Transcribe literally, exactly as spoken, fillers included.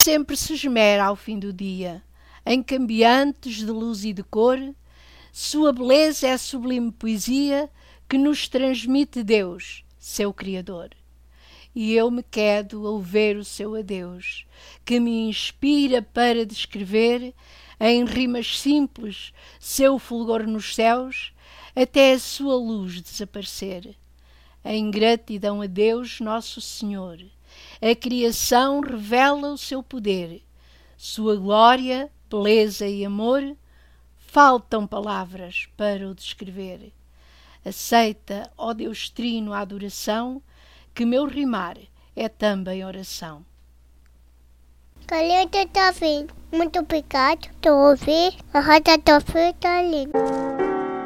sempre se esmera ao fim do dia, em cambiantes de luz e de cor. Sua beleza é a sublime poesia que nos transmite Deus, seu Criador. E eu me quedo ao ver o seu adeus, que me inspira para descrever, em rimas simples, seu fulgor nos céus, até a sua luz desaparecer. Em gratidão a Deus Nosso Senhor, a criação revela o seu poder, sua glória, beleza e amor, faltam palavras para o descrever. Aceita, ó Deus Trino, a adoração, que meu rimar é também oração. Calheta está vindo. Muito obrigado por ouvir a Rádio da Fruta Linda.